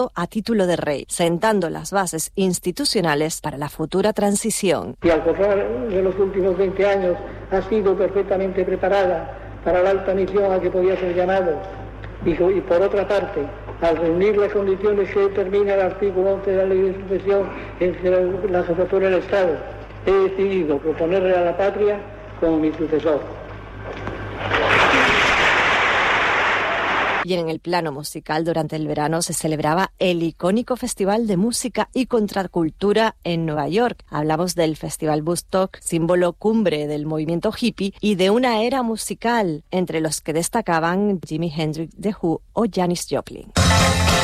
a título de rey, sentando las bases institucionales para la futura transición. Y al correr de los últimos 20 años ha sido perfectamente preparada para la alta misión a que podía ser llamado. Y por otra parte, al reunir las condiciones que determina el artículo 11 de la Ley de Sucesión entre la jefatura del Estado, he decidido proponerle a la patria como mi sucesor. Y en el plano musical, durante el verano se celebraba el icónico Festival de Música y Contracultura en Nueva York. Hablamos del Festival Woodstock, símbolo cumbre del movimiento hippie y de una era musical, entre los que destacaban Jimi Hendrix, The Who o Janis Joplin.